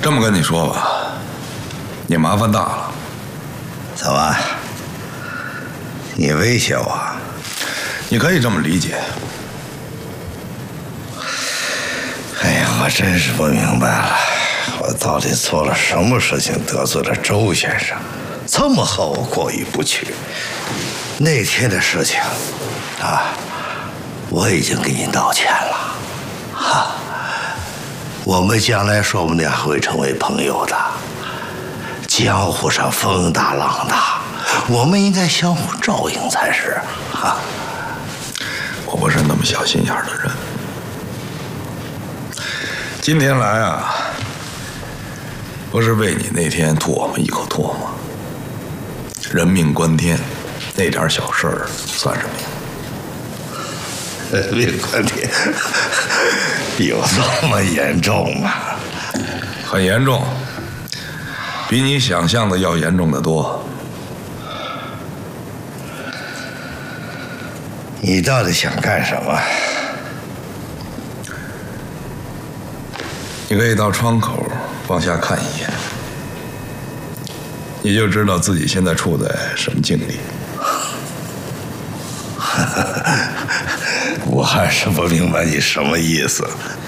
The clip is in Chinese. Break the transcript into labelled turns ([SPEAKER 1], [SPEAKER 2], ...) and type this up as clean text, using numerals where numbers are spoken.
[SPEAKER 1] 这么跟你说吧，你麻烦大了。
[SPEAKER 2] 怎么？你威胁我？
[SPEAKER 1] 你可以这么理解。
[SPEAKER 2] 哎呀，我真是不明白了，我到底做了什么事情得罪了周先生，这么和我过意不去？那天的事情，我已经给你道歉了，我们将来说不定还会成为朋友的。江湖上风大浪大，我们应该相互照应才是。
[SPEAKER 1] 我不是那么小心眼的人。今天来啊，不是为你那天吐我们一口唾沫。人命关天，那点小事儿算什么呀？
[SPEAKER 2] 人命关天，有这么严重吗？
[SPEAKER 1] 很严重，比你想象的要严重得多。
[SPEAKER 2] 你到底想干什么？
[SPEAKER 1] 你可以到窗口往下看一眼，你就知道自己现在处在什么境地。
[SPEAKER 2] 我还是不明白你什么意思。